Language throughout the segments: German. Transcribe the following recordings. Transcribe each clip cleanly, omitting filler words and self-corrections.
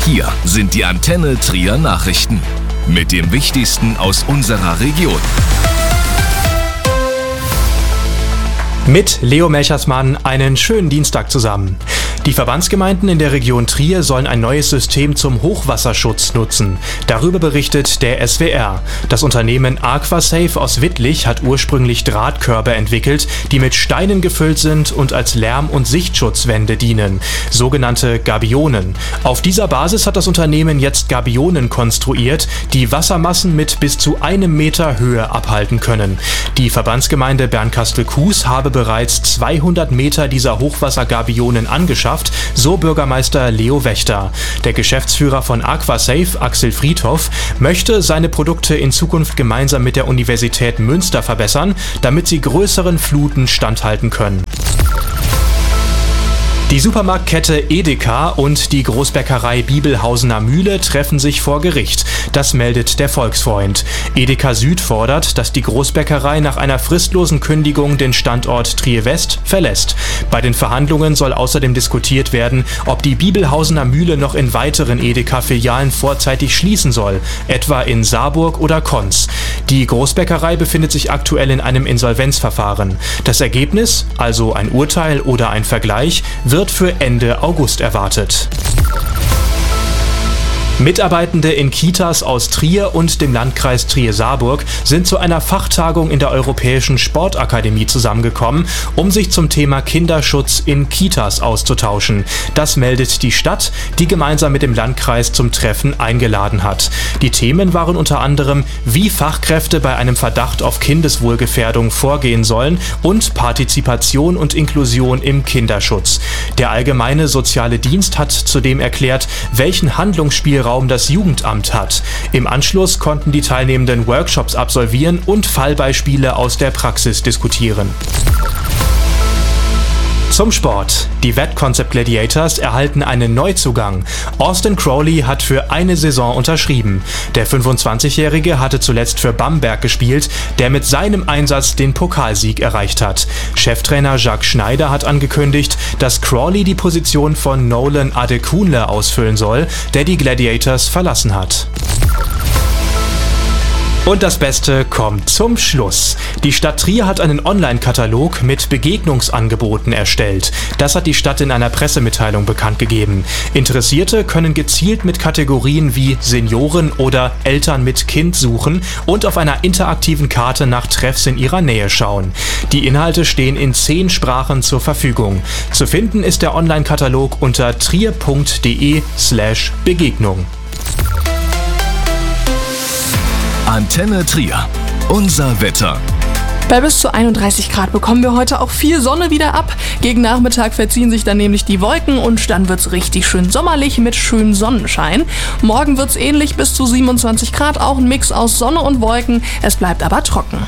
Hier sind die Antenne Trier Nachrichten mit dem Wichtigsten aus unserer Region. Mit Leo Melchersmann einen schönen Dienstag zusammen. Die Verbandsgemeinden in der Region Trier sollen ein neues System zum Hochwasserschutz nutzen. Darüber berichtet der SWR. Das Unternehmen Aquasafe aus Wittlich hat ursprünglich Drahtkörbe entwickelt, die mit Steinen gefüllt sind und als Lärm- und Sichtschutzwände dienen, sogenannte Gabionen. Auf dieser Basis hat das Unternehmen jetzt Gabionen konstruiert, die Wassermassen mit bis zu 1 Meter Höhe abhalten können. Die Verbandsgemeinde Bernkastel-Kues habe bereits 200 Meter dieser Hochwassergabionen angeschafft, so Bürgermeister Leo Wächter. Der Geschäftsführer von Aquasafe, Axel Friedhoff, möchte seine Produkte in Zukunft gemeinsam mit der Universität Münster verbessern, damit sie größeren Fluten standhalten können. Die Supermarktkette Edeka und die Großbäckerei Bibelhausener Mühle treffen sich vor Gericht. Das meldet der Volksfreund. Edeka Süd fordert, dass die Großbäckerei nach einer fristlosen Kündigung den Standort Trier West verlässt. Bei den Verhandlungen soll außerdem diskutiert werden, ob die Bibelhausener Mühle noch in weiteren Edeka-Filialen vorzeitig schließen soll, etwa in Saarburg oder Konz. Die Großbäckerei befindet sich aktuell in einem Insolvenzverfahren. Das Ergebnis, also ein Urteil oder ein Vergleich, wird für Ende August erwartet. Mitarbeitende in Kitas aus Trier und dem Landkreis Trier-Saarburg sind zu einer Fachtagung in der Europäischen Sportakademie zusammengekommen, um sich zum Thema Kinderschutz in Kitas auszutauschen. Das meldet die Stadt, die gemeinsam mit dem Landkreis zum Treffen eingeladen hat. Die Themen waren unter anderem, wie Fachkräfte bei einem Verdacht auf Kindeswohlgefährdung vorgehen sollen und Partizipation und Inklusion im Kinderschutz. Der Allgemeine Soziale Dienst hat zudem erklärt, welchen Handlungsspielraum das Jugendamt hat. Im Anschluss konnten die Teilnehmenden Workshops absolvieren und Fallbeispiele aus der Praxis diskutieren. Zum Sport. Die Wettconcept Gladiators erhalten einen Neuzugang. Austin Crowley hat für eine Saison unterschrieben. Der 25-Jährige hatte zuletzt für Bamberg gespielt, der mit seinem Einsatz den Pokalsieg erreicht hat. Cheftrainer Jacques Schneider hat angekündigt, dass Crowley die Position von Nolan Adekunle ausfüllen soll, der die Gladiators verlassen hat. Und das Beste kommt zum Schluss. Die Stadt Trier hat einen Online-Katalog mit Begegnungsangeboten erstellt. Das hat die Stadt in einer Pressemitteilung bekannt gegeben. Interessierte können gezielt mit Kategorien wie Senioren oder Eltern mit Kind suchen und auf einer interaktiven Karte nach Treffs in ihrer Nähe schauen. Die Inhalte stehen in 10 Sprachen zur Verfügung. Zu finden ist der Online-Katalog unter trier.de/Begegnung. Antenne Trier. Unser Wetter. Bei bis zu 31 Grad bekommen wir heute auch viel Sonne wieder ab. Gegen Nachmittag verziehen sich dann nämlich die Wolken und dann wird's richtig schön sommerlich mit schönem Sonnenschein. Morgen wird's ähnlich, bis zu 27 Grad, auch ein Mix aus Sonne und Wolken. Es bleibt aber trocken.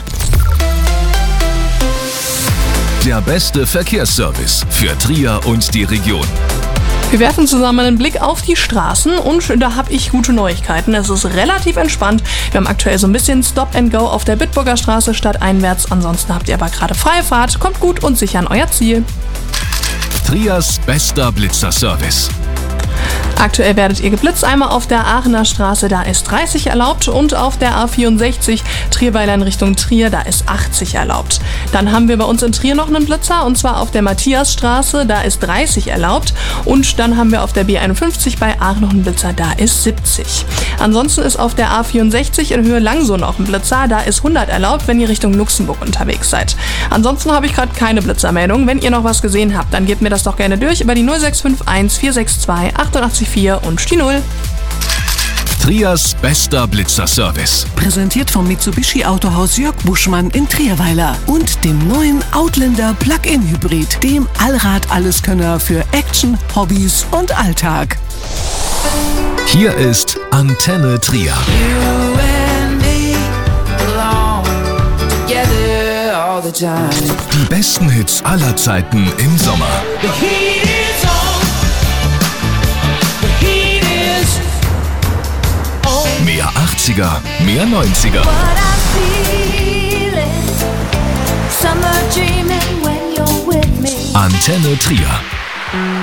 Der beste Verkehrsservice für Trier und die Region. Wir werfen zusammen einen Blick auf die Straßen und da habe ich gute Neuigkeiten. Es ist relativ entspannt. Wir haben aktuell so ein bisschen Stop and Go auf der Bitburger Straße stadteinwärts. Ansonsten habt ihr aber gerade freie Fahrt. Kommt gut und sicher an euer Ziel. Triers bester Blitzerservice. Aktuell werdet ihr geblitzt, einmal auf der Aachener Straße, da ist 30 erlaubt, und auf der A64 Trierweiler in Richtung Trier, da ist 80 erlaubt. Dann haben wir bei uns in Trier noch einen Blitzer, und zwar auf der Matthiasstraße, da ist 30 erlaubt, und dann haben wir auf der B51 bei Aachen noch einen Blitzer, da ist 70. Ansonsten ist auf der A64 in Höhe Langsow noch ein Blitzer, da ist 100 erlaubt, wenn ihr Richtung Luxemburg unterwegs seid. Ansonsten habe ich gerade keine Blitzermeldung. Wenn ihr noch was gesehen habt, dann gebt mir das doch gerne durch über die 0651 462 884 und die 0. Triers bester Blitzerservice. Präsentiert vom Mitsubishi Autohaus Jörg Buschmann in Trierweiler und dem neuen Outlander Plug-in Hybrid, dem Allrad-Alleskönner für Action, Hobbys und Alltag. Hier ist Antenne Trier. Die besten Hits aller Zeiten im Sommer. Mehr 80er, mehr 90er. Antenne Trier.